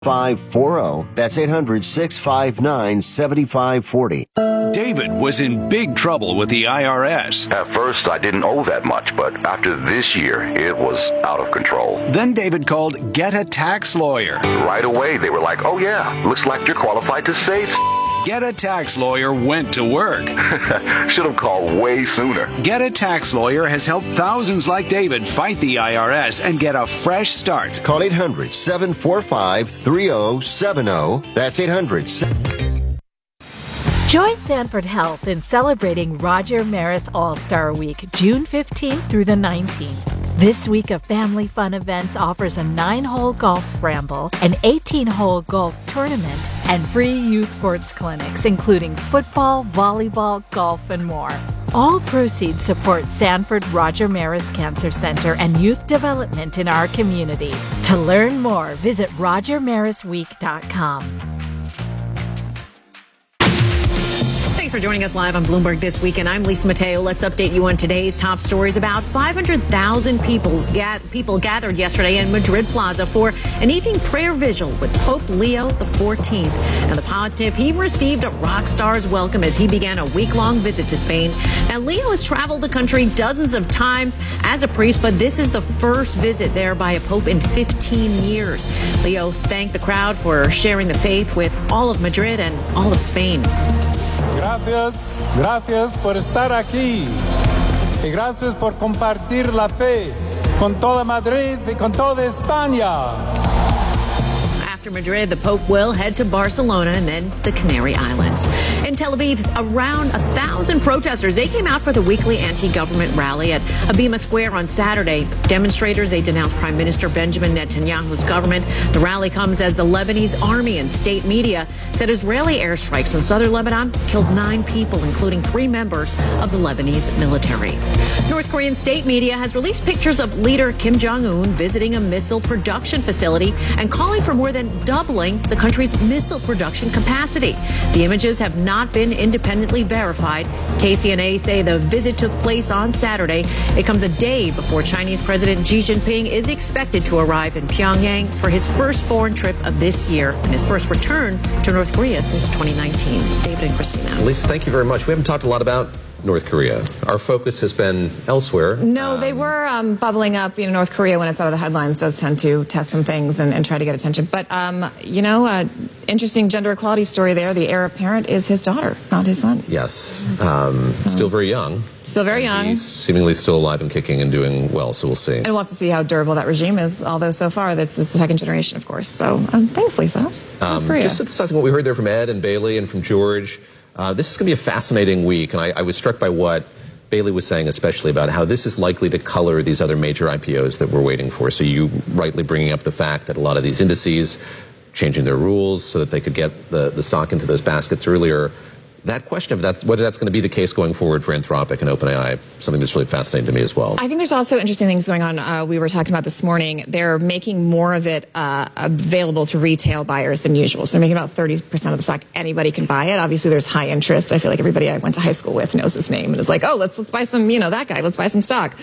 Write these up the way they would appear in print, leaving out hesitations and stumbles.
540. That's 800-659-7540. David was in big trouble with the IRS. At first, I didn't owe that much, but after this year, it was out of control. Then David called Get a Tax Lawyer. Right away, they were like, oh yeah, looks like you're qualified to save. Get a Tax Lawyer went to work. Should have called way sooner. Get a Tax Lawyer has helped thousands like David fight the IRS and get a fresh start. Call 800-745-3070. That's 800. Join Sanford Health in celebrating Roger Maris All-Star Week, June 15th through the 19th. This week of family fun events offers a 9-hole golf scramble, an 18-hole golf tournament, and free youth sports clinics, including football, volleyball, golf, and more. All proceeds support Sanford Roger Maris Cancer Center and youth development in our community. To learn more, visit rogermarisweek.com. Thanks for joining us live on Bloomberg This Week, and I'm Lisa Mateo. Let's update you on today's top stories. About 500,000 people gathered yesterday in Madrid Plaza for an evening prayer vigil with Pope Leo XIV. Now, the pontiff, he received a rock star's welcome as he began a week-long visit to Spain. Now, Leo has traveled the country dozens of times as a priest, but this is the first visit there by a pope in 15 years. Leo thanked the crowd for sharing the faith with all of Madrid and all of Spain. Gracias por estar aquí y gracias por compartir la fe con toda Madrid y con toda España. After Madrid, the Pope will head to Barcelona and then the Canary Islands. In Tel Aviv, around 1,000 protesters, they came out for the weekly anti-government rally at Habima Square on Saturday. Demonstrators, they denounced Prime Minister Benjamin Netanyahu's government. The rally comes as the Lebanese army and state media said Israeli airstrikes in southern Lebanon killed 9 people, including 3 members of the Lebanese military. North Korean state media has released pictures of leader Kim Jong-un visiting a missile production facility and calling for more than doubling the country's missile production capacity. The images have not been independently verified. KCNA say the visit took place on Saturday. It comes a day before Chinese President Xi Jinping is expected to arrive in Pyongyang for his first foreign trip of this year and his first return to North Korea since 2019. David and Christina. Lisa, thank you very much. We haven't talked a lot about North Korea. Our focus has been elsewhere. No, they were bubbling up. You know, North Korea, when it's out of the headlines, does tend to test some things and try to get attention. But, interesting gender equality story there. The heir apparent is his daughter, not his son. Yes. Still very young. Still very young. He's seemingly still alive and kicking and doing well, so we'll see. And we'll have to see how durable that regime is, although so far that's the second generation, of course. So thanks, Lisa. Just synthesizing what we heard there from Ed and Bailey and from George. This is going to be a fascinating week, and I was struck by what Bailey was saying, especially about how this is likely to color these other major IPOs that we're waiting for. So you rightly bringing up the fact that a lot of these indices changing their rules so that they could get the stock into those baskets earlier. That question of whether that's going to be the case going forward for Anthropic and OpenAI, something that's really fascinating to me as well. I think there's also interesting things going on. We were talking about this morning. They're making more of it available to retail buyers than usual. So they're making about 30% of the stock. Anybody can buy it. Obviously, there's high interest. I feel like everybody I went to high school with knows this name and is like, oh, let's buy some, that guy. Let's buy some stock.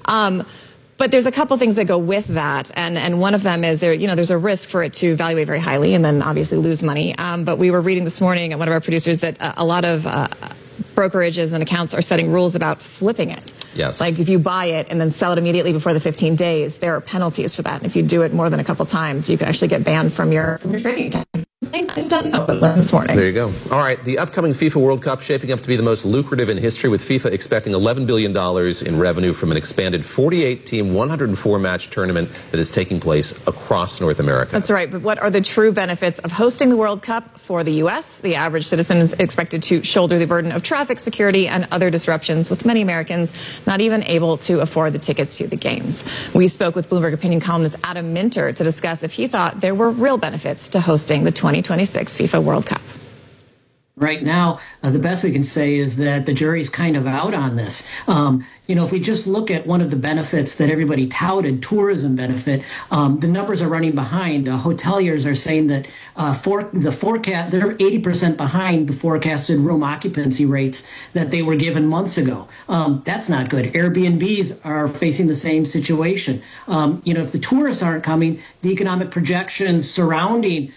But there's a couple things that go with that, and one of them is there's a risk for it to evaluate very highly and then obviously lose money. But we were reading this morning at one of our producers that a lot of brokerages and accounts are setting rules about flipping it. Yes. Like if you buy it and then sell it immediately before the 15 days, there are penalties for that. And if you do it more than a couple times, you can actually get banned from your trading account. I just don't know, but learned this morning. There you go. All right, the upcoming FIFA World Cup shaping up to be the most lucrative in history, with FIFA expecting $11 billion in revenue from an expanded 48-team, 104-match tournament that is taking place across North America. That's right, but what are the true benefits of hosting the World Cup for the U.S.? The average citizen is expected to shoulder the burden of traffic, security, and other disruptions, with many Americans not even able to afford the tickets to the games. We spoke with Bloomberg opinion columnist Adam Minter to discuss if he thought there were real benefits to hosting the 2026 FIFA World Cup. Right now, the best we can say is that the jury's kind of out on this. If we just look at one of the benefits that everybody touted, tourism benefit, the numbers are running behind. Hoteliers are saying that the forecast, they're 80% behind the forecasted room occupancy rates that they were given months ago. That's not good. Airbnbs are facing the same situation. If the tourists aren't coming, the economic projections surrounding